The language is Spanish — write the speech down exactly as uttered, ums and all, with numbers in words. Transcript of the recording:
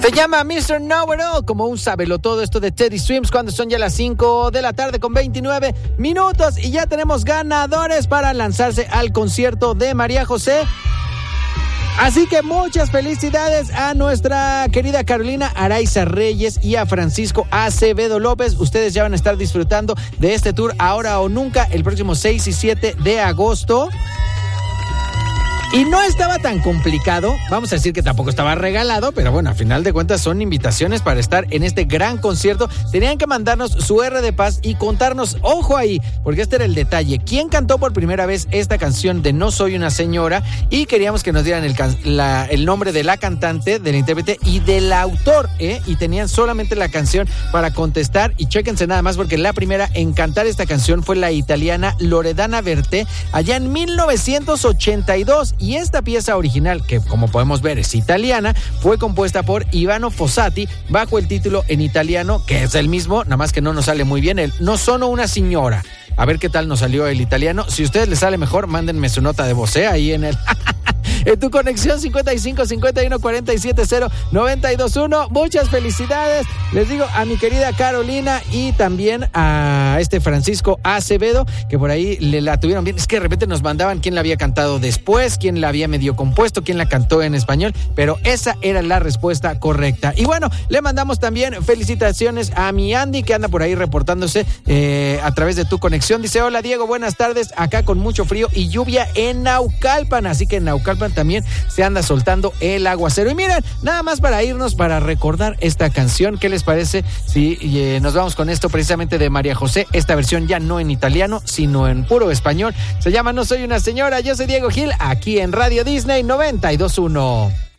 Se llama mister Know It All, como un sabelotodo esto de Teddy Swims, cuando son ya las cinco de la tarde con veintinueve minutos y ya tenemos ganadores para lanzarse al concierto de María José. Así que muchas felicidades a nuestra querida Carolina Araiza Reyes y a Francisco Acevedo López. Ustedes ya van a estar disfrutando de este tour Ahora o Nunca el próximo seis y siete de agosto. Y no estaba tan complicado, vamos a decir que tampoco estaba regalado, pero bueno, a final de cuentas son invitaciones para estar en este gran concierto. Tenían que mandarnos su R de paz y contarnos, ojo ahí, porque este era el detalle, quién cantó por primera vez esta canción de No Soy Una Señora, y queríamos que nos dieran el, can- la, el nombre de la cantante, del intérprete y del autor, ¿eh? Y tenían solamente la canción para contestar, y chéquense nada más, porque la primera en cantar esta canción fue la italiana Loredana Bertè, allá en mil novecientos ochenta y dos. Y esta pieza original, que como podemos ver es italiana, fue compuesta por Ivano Fossati bajo el título en italiano, que es el mismo, nada más que no nos sale muy bien, el No Sono Una Signora. A ver qué tal nos salió el italiano. Si a ustedes les sale mejor, mándenme su nota de voz, ¿eh? Ahí en el... en tu conexión cincuenta y cinco cincuenta y uno cuarenta y siete cero noventa y dos uno. Muchas felicidades, les digo, a mi querida Carolina y también a este Francisco Acevedo, que por ahí le la tuvieron bien. Es que de repente nos mandaban quién la había cantado después, quién la había medio compuesto, quién la cantó en español, pero esa era la respuesta correcta. Y bueno, le mandamos también felicitaciones a mi Andy, que anda por ahí reportándose eh, a través de tu conexión. Dice: hola Diego, buenas tardes, acá con mucho frío y lluvia en Naucalpan, así que en Naucalpan también se anda soltando el aguacero. Y miren, nada más para irnos, para recordar esta canción, ¿qué les parece si eh, nos vamos con esto precisamente de María José? Esta versión ya no en italiano, sino en puro español. Se llama No Soy Una Señora. Yo soy Diego Gil, aquí en Radio Disney noventa y dos punto uno.